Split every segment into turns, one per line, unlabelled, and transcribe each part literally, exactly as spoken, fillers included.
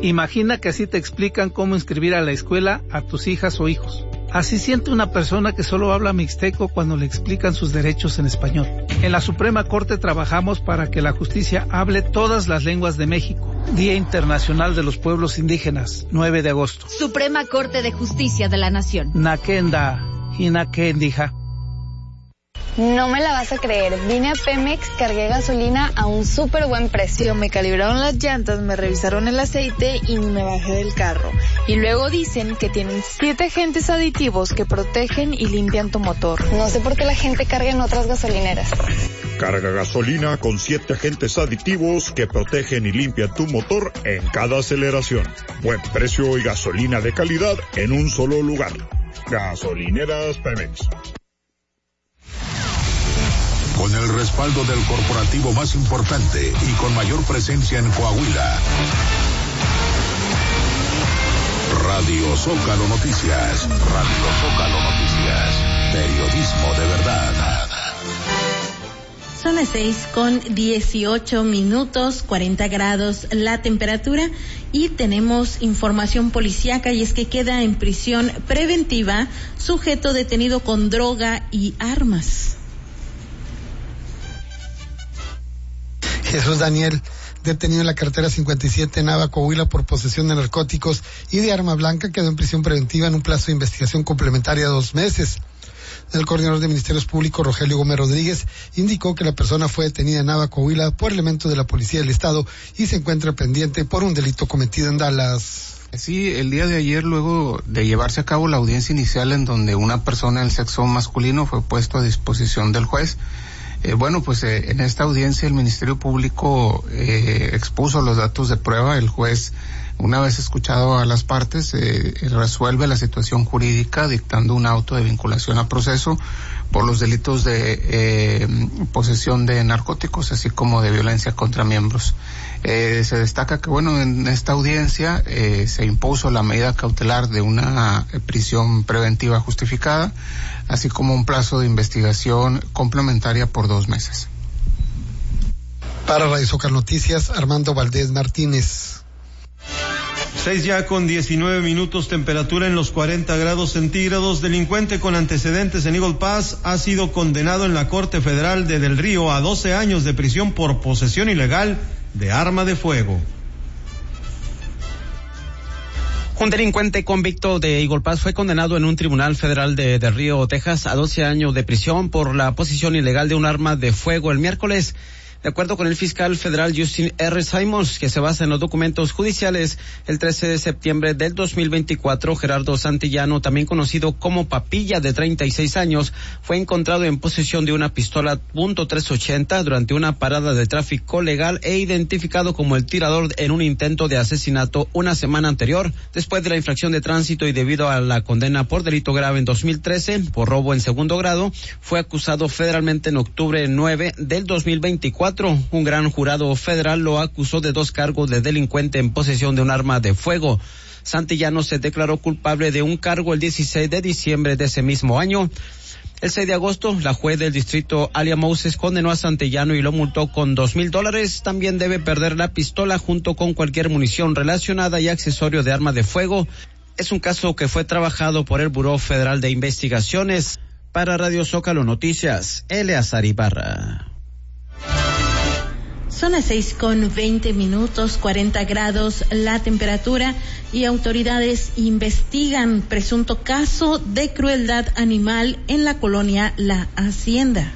Imagina que así te explican cómo inscribir a la escuela a tus hijas o hijos. Así siente una persona que solo habla mixteco cuando le explican sus derechos en español. En la Suprema Corte trabajamos para que la justicia hable todas las lenguas de México. Día Internacional de los Pueblos Indígenas, nueve de agosto.
Suprema Corte de Justicia de la Nación.
Nakenda, Hinakendija.
No me la vas a creer, vine a Pemex, cargué gasolina a un súper buen precio.
Me calibraron las llantas, me revisaron el aceite y me bajé del carro. Y luego dicen que tienen siete agentes aditivos que protegen y limpian tu motor.
No sé por qué la gente carga en otras gasolineras.
Carga gasolina con siete agentes aditivos que protegen y limpian tu motor en cada aceleración. Buen precio y gasolina de calidad en un solo lugar. Gasolineras Pemex.
Con el respaldo del corporativo más importante y con mayor presencia en Coahuila. Radio Zócalo Noticias. Radio Zócalo Noticias. Periodismo de verdad.
Son las seis con dieciocho minutos, cuarenta grados la temperatura, y tenemos información policíaca, y es que queda en prisión preventiva sujeto detenido con droga y armas.
Jesús Daniel, detenido en la carretera cincuenta y siete en Nava, Coahuila, por posesión de narcóticos y de arma blanca, quedó en prisión preventiva en un plazo de investigación complementaria de dos meses. El coordinador de Ministerios Públicos, Rogelio Gómez Rodríguez, indicó que la persona fue detenida en Nava, Coahuila, por elementos de la Policía del Estado y se encuentra pendiente por un delito cometido en Dallas.
Sí, el día de ayer, luego de llevarse a cabo la audiencia inicial en donde una persona del sexo masculino fue puesto a disposición del juez, Eh, bueno, pues eh, en esta audiencia el Ministerio Público eh, expuso los datos de prueba. El juez, una vez escuchado a las partes, eh, resuelve la situación jurídica dictando un auto de vinculación a proceso por los delitos de eh, posesión de narcóticos, así como de violencia contra miembros. Eh, se destaca que, bueno, en esta audiencia eh, se impuso la medida cautelar de una eh, prisión preventiva justificada, así como un plazo de investigación complementaria por dos meses.
Para Radio Zócalo Noticias, Armando Valdés Martínez.
Seis ya con diecinueve minutos, temperatura en los cuarenta grados centígrados. Delincuente con antecedentes en Eagle Pass ha sido condenado en la Corte Federal de Del Río a doce años de prisión por posesión ilegal de arma de fuego.
Un delincuente convicto de Eagle Pass fue condenado en un tribunal federal de Del Río, Texas, a doce años de prisión por la posesión ilegal de un arma de fuego el miércoles. De acuerdo con el fiscal federal Justin R. Simons, que se basa en los documentos judiciales, el trece de septiembre del dos mil veinticuatro, Gerardo Santillano, también conocido como Papilla, de treinta y seis años, fue encontrado en posesión de una pistola punto trescientos ochenta durante una parada de tráfico legal e identificado como el tirador en un intento de asesinato una semana anterior. Después de la infracción de tránsito y debido a la condena por delito grave en dos mil trece por robo en segundo grado, fue acusado federalmente en octubre nueve del dos mil veinticuatro. Un gran jurado federal lo acusó de dos cargos de delincuente en posesión de un arma de fuego. Santillano se declaró culpable de un cargo el dieciséis de diciembre de ese mismo año. El seis de agosto, la juez del distrito Alia Moses condenó a Santillano y lo multó con dos mil dólares. También debe perder la pistola junto con cualquier munición relacionada y accesorio de arma de fuego. Es un caso que fue trabajado por el Buró Federal de Investigaciones. Para Radio Zócalo Noticias, Eleazar Ibarra.
Son las seis con veinte minutos, cuarenta grados la temperatura, y autoridades investigan presunto caso de crueldad animal en la colonia La Hacienda.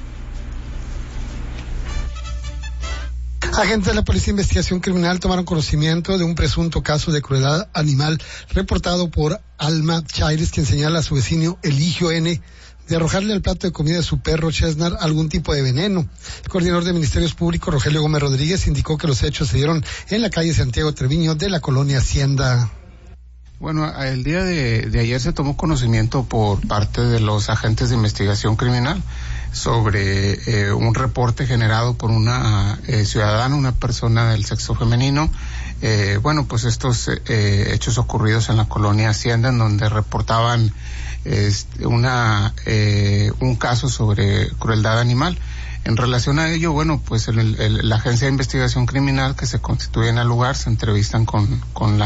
Agentes de la Policía de Investigación Criminal tomaron conocimiento de un presunto caso de crueldad animal reportado por Alma Chaires, quien señala a su vecino Eligio N. de arrojarle al plato de comida de su perro Chesnar algún tipo de veneno. El coordinador de Ministerios Públicos, Rogelio Gómez Rodríguez, indicó que los hechos se dieron en la calle Santiago Treviño de la colonia Hacienda.
Bueno, el día de, de ayer se tomó conocimiento por parte de los agentes de investigación criminal sobre eh, un reporte generado por una eh, ciudadana, una persona del sexo femenino. Eh, bueno, pues estos eh, hechos ocurridos en la colonia Hacienda, en donde reportaban es una eh, un caso sobre crueldad animal. En relación a ello, bueno, pues el, el, la Agencia de Investigación Criminal que se constituye en el lugar se entrevistan con, con la